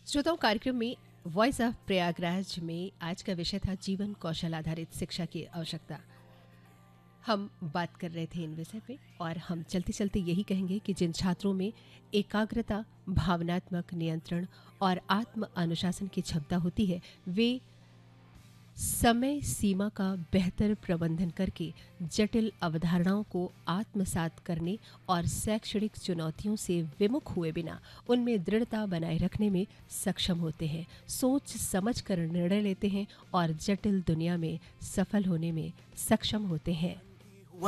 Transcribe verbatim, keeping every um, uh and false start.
श्रोताओं, कार्यक्रम में वॉइस ऑफ प्रयागराज में आज का विषय था जीवन कौशल आधारित शिक्षा की आवश्यकता। हम बात कर रहे थे इन विषय पे और हम चलते चलते यही कहेंगे कि जिन छात्रों में एकाग्रता, भावनात्मक नियंत्रण और आत्म अनुशासन की क्षमता होती है, वे समय सीमा का बेहतर प्रबंधन करके जटिल अवधारणाओं को आत्मसात करने और शैक्षणिक चुनौतियों से विमुख हुए बिना उनमें दृढ़ता बनाए रखने में सक्षम होते हैं, सोच समझ कर निर्णय लेते हैं और जटिल दुनिया में सफल होने में सक्षम होते हैं।